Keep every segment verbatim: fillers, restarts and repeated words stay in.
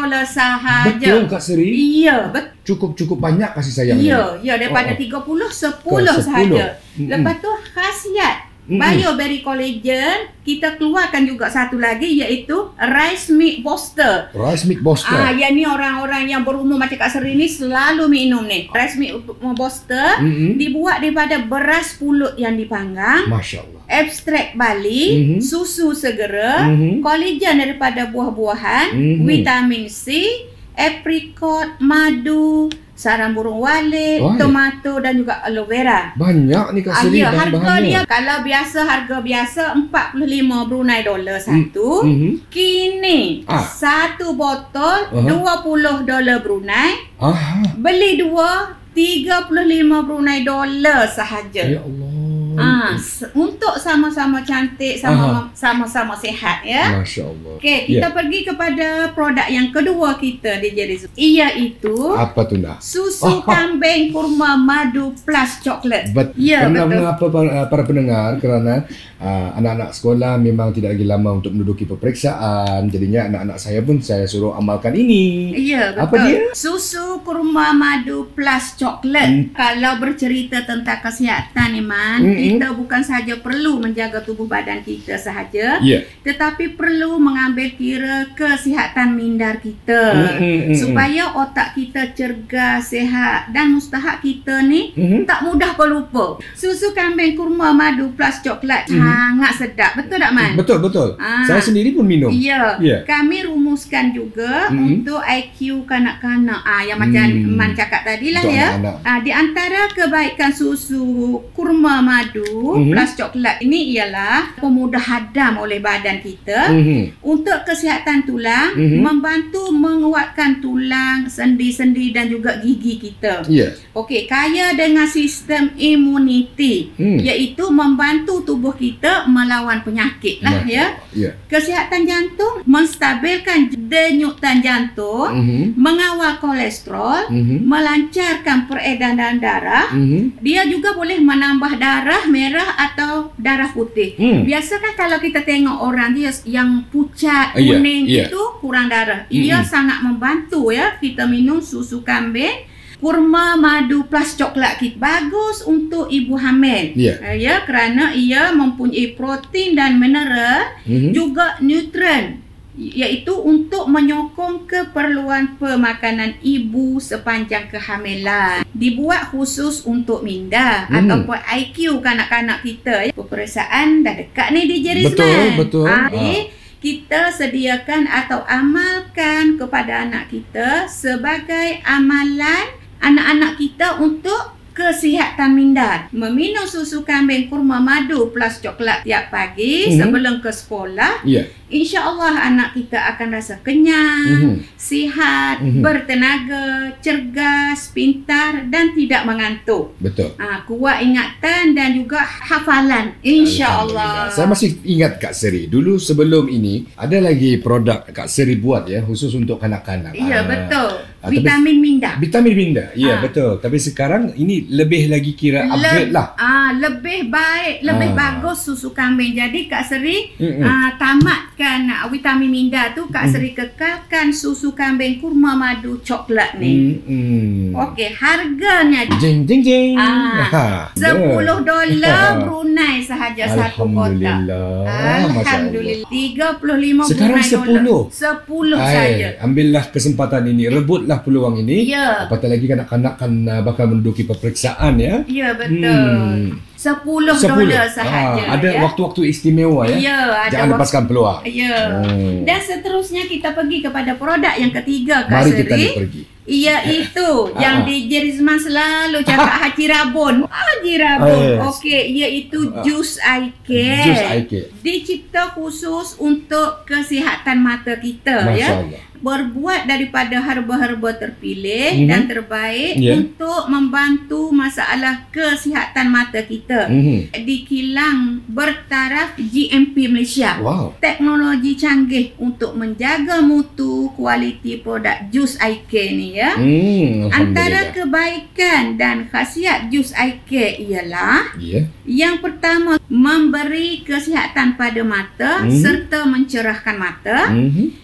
dolar sahaja. Betul Kak Seri? Iya, betul. Cukup-cukup banyak kasih sayang ni. Ya, ya daripada Oh, oh. tiga puluh, sepuluh sahaja. Mm-mm. Lepas tu khasiat Mm-mm. Bioberry Collagen, kita keluarkan juga satu lagi iaitu Rice Milk Booster. Rice Milk Booster. Ah, yang ni orang-orang yang berumur macam Kak Seri ni selalu minum ni. Rice Milk Booster Mm-mm. dibuat daripada beras pulut yang dipanggang, Masya Allah. ekstrak Bali, Mhm. susu segera, Mhm. kolagen daripada buah-buahan, Mhm. vitamin C, apricot, madu, sarang burung walet, Wah. tomato dan juga aloe vera. Banyak ni Kak Ah, Seri ya, harga bahan-bahannya. dia kalau biasa harga biasa empat puluh lima Brunei dolar satu. Mhm. Kini Ah. satu botol Aha. dua puluh dolar Brunei. Aha. Beli dua tiga puluh lima Brunei dolar sahaja. Ya Allah. Ah, s- untuk sama-sama cantik, sama sama-sama sihat ya. Masya Allah. Okey, kita Ya. pergi kepada produk yang kedua kita di Jerizo. Iaitu Apa tu nak? susu kambing kurma madu plus coklat. Bet- Ya, pernah betul. mengapa para, para pendengar kerana uh, anak-anak sekolah memang tidak lagi lama untuk menduduki peperiksaan. Jadinya anak-anak saya pun saya suruh amalkan ini. Ya, betul. Apa dia? Susu kurma madu plus coklat. Hmm. Kalau bercerita tentang kesihatan Iman, Hmm, kita bukan sahaja perlu menjaga tubuh badan kita sahaja, Ya. tetapi perlu mengambil kira kesihatan mindar kita. Hmm, hmm, hmm, Supaya otak kita cergas, sihat dan mustahak kita ni Mhm. tak mudah pelupa. Susu kambing kurma madu plus coklat Mhm. sangat sedap. Betul tak Man? Betul, betul. Ah. Saya sendiri pun minum. Ya, Ya. kami rumuskan juga Mhm. untuk I Q kanak-kanak. Ah, yang macam Hmm. Man cakap tadi lah Untuk ya. anak-anak. Ah, di antara kebaikan susu kurma madu Mhm. plus coklat ini ialah pemudah hadam oleh badan kita. Mhm. Untuk kesihatan tulang, Mhm. membantu menguatkan tulang, sendi-sendi dan juga gigi kita. Ya. Okey, kaya dengan sistem imuniti, Hmm. iaitu membantu tubuh kita melawan penyakit lah Masya ya. Allah. Ya. Kesihatan jantung, menstabilkan denyutan jantung, Mhm. mengawal kolesterol, Mhm. melancarkan peredaran darah. Mhm. Dia juga boleh menambah darah merah atau darah putih. Hmm. Biasa kan kalau kita tengok orang dia yang pucat, Ah, ya, kuning ya. itu kurang darah. Ia Mm-mm. sangat membantu ya kita minum susu kambing kurma madu plus coklat kita. Bagus untuk ibu hamil. Ya. Uh, ya kerana ia mempunyai protein dan mineral, Mhm. juga nutrien, iaitu untuk menyokong keperluan pemakanan ibu sepanjang kehamilan. Dibuat khusus untuk minda Hmm. ataupun I Q kanak-kanak kita. Ya. Peperiksaan dah dekat ni di Jerisman. Betul, betul. Ah, Ah. jadi kita sediakan atau amalkan kepada anak kita sebagai amalan anak-anak kita untuk kesihatan minda. Meminum susu kambing kurma madu plus coklat tiap pagi Mhm. sebelum ke sekolah, Ya. insya-Allah anak kita akan rasa kenyang, Mhm. sihat, Mhm. bertenaga, cergas, pintar dan tidak mengantuk. Betul. Ah, kuat ingatan dan juga hafalan, insya-Allah. Alhamdulillah. Saya masih ingat Kak Seri. Dulu sebelum ini ada lagi produk Kak Seri buat ya khusus untuk kanak-kanak. Ya, Ah, betul. ah, tapi- Vitamin minda. Vitamin minda. Ya, Ah. betul. Tapi sekarang ini lebih lagi kira upgrade Le- lah. Ah, lebih baik, lebih Ah. bagus susu kambing. Jadi Kak Seri Mm-mm. ah, tamatkan ah, vitamin minda tu, Kak Mm. Seri kekalkan susu kambing kurma madu coklat ni. Hmm. Okey, harganya Jeng jeng jeng. Ah, Ha, sepuluh ya. dolar Brunei sahaja satu kotak. Alhamdulillah. Masya Allah. Alhamdulillah. tiga puluh lima Sekarang Brunei sepuluh. dolar. sepuluh Hai, saja. ambillah kesempatan ini, rebutlah peluang ini. Ya. Apatah lagi kanak-kanak kan uh, bakal menduduki peperiksaan ya. Ya, betul. Hmm. sepuluh Sepuluh. dolar sahaja. Ah, ada ya. waktu-waktu istimewa ya. Ya, ada Jangan waktu- lepaskan peluang. Ya. Hmm. Dan seterusnya kita pergi kepada produk yang ketiga, Kak Mari Seri. kita pergi. Iaitu Ah. yang di Jerisman selalu cakap Haji Rabun. Haji Rabun. Ah, yes. Okey, iaitu Ah. jus eye care. Jus eye care. Dicipta khusus untuk kesihatan mata kita Masya ya. Allah. Berbuat daripada herba-herba terpilih Mhm. dan terbaik Ya. untuk membantu masalah kesihatan mata kita. Mhm. Di kilang bertaraf G M P Malaysia. Wow. Teknologi canggih untuk menjaga mutu kualiti produk jus eye care ni ya. Hmm, Antara Alhamdulillah. kebaikan dan khasiat jus eye care ialah Ya. yang pertama, memberi kesihatan pada mata Mhm. serta mencerahkan mata. Mhm.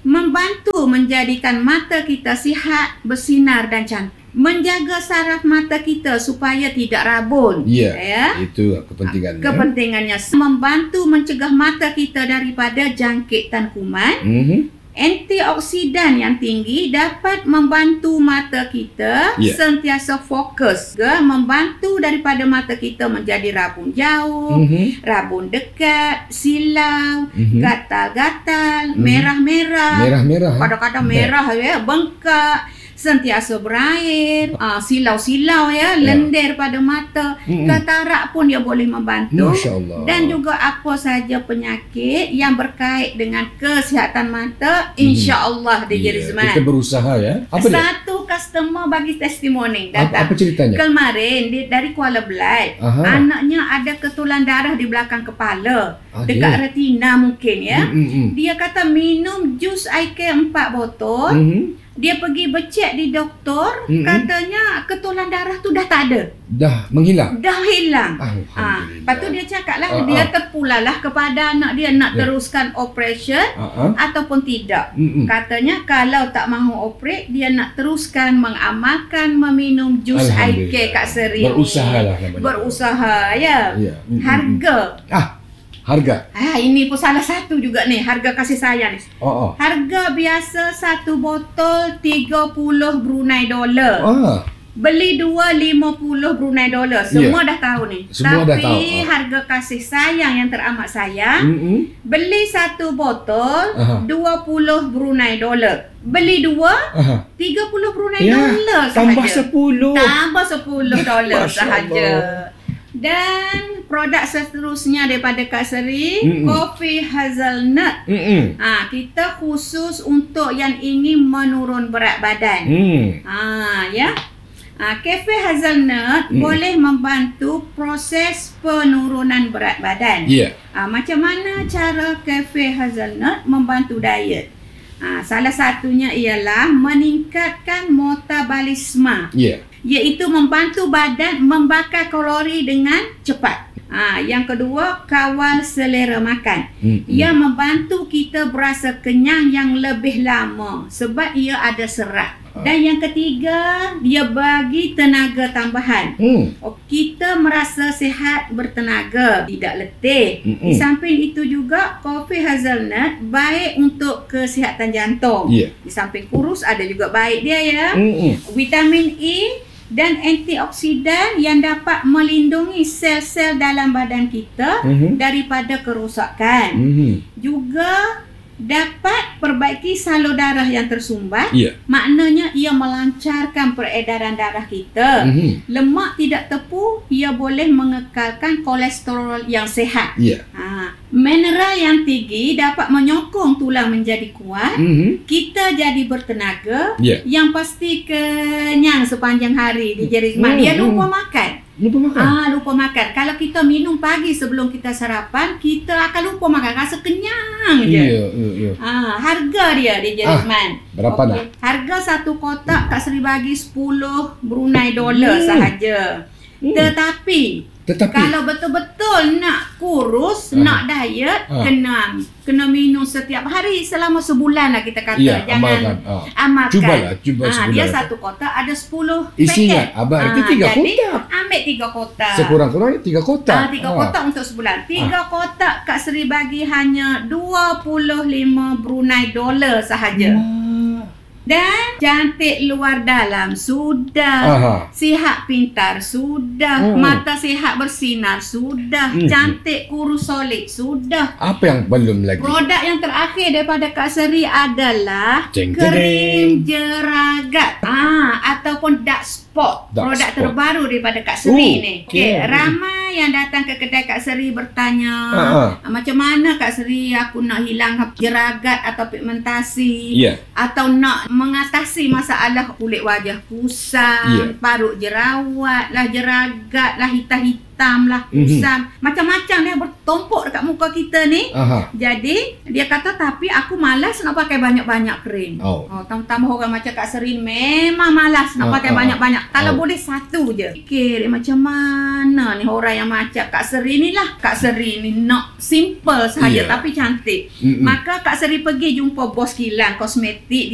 membantu menjadikan mata kita sihat, bersinar dan cantik. Menjaga saraf mata kita supaya tidak rabun. Ya, ya. Itu kepentingannya. Kepentingannya membantu mencegah mata kita daripada jangkitan kuman. Mm-hmm. Antioksidan yang tinggi dapat membantu mata kita yeah. sentiasa fokus, ke membantu daripada mata kita menjadi rabun jauh, mm-hmm. rabun dekat, silau, mm-hmm. gatal-gatal, mm-hmm. merah-merah. Merah-merah. Kadang-kadang merah ya, bengkak, sentiasa berair, uh, silau-silau ya, lendir pada mata, mm-hmm. katarak pun dia boleh membantu. Masya Allah. Dan juga apa saja penyakit yang berkait dengan kesihatan mata, insya-Allah mm-hmm. dia Rizman. Kita berusaha ya. Apa dia? Satu customer bagi testimoni Apa, datang. apa ceritanya? Kemarin dia dari Kuala Belait. Aha. Anaknya ada ketulan darah di belakang kepala, ah, dekat dia. retina mungkin ya. Mm-hmm. Dia kata minum jus I Care empat botol. Mm-hmm. Dia pergi bercek di doktor, mm-hmm. katanya ketulan darah tu dah tak ada. Dah menghilang? Dah hilang. Alhamdulillah. Ha, lepas tu dia cakap lah, uh-huh. dia terpulalah kepada anak dia nak yeah. teruskan operation uh-huh. ataupun tidak. Mm-mm. Katanya kalau tak mahu operate, dia nak teruskan mengamalkan meminum jus I Care Kak Seri. Berusahalah namanya. Berusaha ya. Yeah. Harga. Ah. Harga? Ah, ini pun salah satu juga nih, harga kasih sayang ni. Oh, oh. Harga biasa satu botol tiga puluh Brunei dolar. Ah. Beli dua lima puluh Brunei dolar. Semua yeah. dah tahu ni. Semua Tapi dah tahu. Oh. harga kasih sayang yang teramat sayang, mm-hmm. beli satu botol Aha. dua puluh Brunei dolar. Beli dua Aha. tiga puluh Brunei ya, dolar sahaja. Tambah sepuluh. Tambah sepuluh dolar sahaja. Allah. Dan produk seterusnya daripada Kak Seri, Mm-mm. kopi hazelnut. Mm-mm. Ha, kita khusus untuk yang ingin menurun berat badan. Mm. Ha, ya. Ha, kafe hazelnut Mm. boleh membantu proses penurunan berat badan. Ya. Yeah. Ha, macam mana cara kafe hazelnut membantu diet? Ha, salah satunya ialah meningkatkan metabolisme. Ya. Yeah. Iaitu membantu badan membakar kalori dengan cepat. Ha, yang kedua, kawal selera makan. Hmm, Ia membantu kita berasa kenyang yang lebih lama sebab ia ada serat. Dan yang ketiga, dia bagi tenaga tambahan. Hmm. Kita merasa sihat, bertenaga, tidak letih. Mm-mm. Di samping itu juga, kopi hazelnut baik untuk kesihatan jantung. Yeah. Di samping kurus, ada juga baik dia ya. Mm-mm. Vitamin E dan antioksidan yang dapat melindungi sel-sel dalam badan kita Mm-hmm. daripada kerosakan. Mm-hmm. Juga dapat perbaiki salur darah yang tersumbat. Ya. Maknanya ia melancarkan peredaran darah kita. Mm-hmm. Lemak tidak tepu, ia boleh mengekalkan kolesterol yang sehat. Ya. Ha, mineral yang tinggi dapat menyokong tulang menjadi kuat. Mm-hmm. Kita jadi bertenaga. Ya. Yang pasti kenyang sepanjang hari di Jerizman. Dia lupa makan. Lupa makan? Ah, lupa makan. Kalau kita minum pagi sebelum kita sarapan, kita akan lupa makan. Rasa kenyang je. Ya, ya, ya. Ah, harga dia di Jerizman. Ah, berapa Okey. nak? Harga satu kotak Kak Seri bagi sepuluh Brunei dolar Hmm. sahaja. Hmm. Tetapi Tetapi kalau betul-betul nak kurus, Ah. nak diet, Ah. kena kena minum setiap hari selama sebulan lah kita kata. Ya, Jangan amalkan. Ah. amalkan. Cubalah, cuba Ah, sebulan. dia satu kotak ada sepuluh Isinya, paket. abang, itu Ah, tiga jadi, kotak. ambil tiga kotak. Sekurang-kurangnya tiga kotak. Ah, tiga kotak untuk sebulan. Tiga kotak Kak Seri bagi hanya dua puluh lima Brunei dolar sahaja. Ah. Dan cantik luar dalam sudah. Aha. Sihat pintar sudah. Hmm. Mata sihat bersinar sudah. Hmm. Cantik kurus solid sudah. Apa yang belum lagi? Produk yang terakhir daripada Kak Seri adalah Ceng krim tereng. jeragat. Ah, ataupun dark spot. Dark Produk spot. terbaru daripada Kak Seri Oh, ni. okey. Okay, ramai yang datang ke kedai Kak Seri bertanya, Ha-ha. "Ah, macam mana Kak Seri aku nak hilang jeragat atau pigmentasi? Ya. Atau nak mengatasi masalah kulit wajah kusam, Ya. parut jerawat lah, jeragat lah, hitam-hitam hitam lah, Mhm. kusam, macam-macam dia bertumpuk dekat muka kita ni. Aha. Jadi dia kata tapi aku malas nak pakai banyak-banyak krim. Oh. Oh, tambah orang macam Kak Serin memang malas nak Ah, pakai ah, banyak-banyak. Kalau oh. boleh satu je. Fikir macam mana ni orang yang macam Kak Serin ni lah. Kak Serin ni nak simple saja Yeah. tapi cantik. Mm-mm. Maka Kak Serin pergi jumpa bos kilang kosmetik.